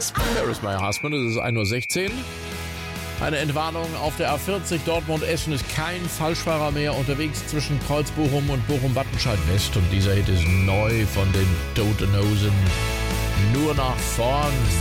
There is my husband. Es ist 1:16 Uhr. Eine Entwarnung auf der A40 Dortmund-Essen ist kein Falschfahrer mehr unterwegs zwischen Kreuzbochum und Bochum-Wattenscheid West. Und dieser Hit ist neu von den Toten Hosen. Nur nach vorn.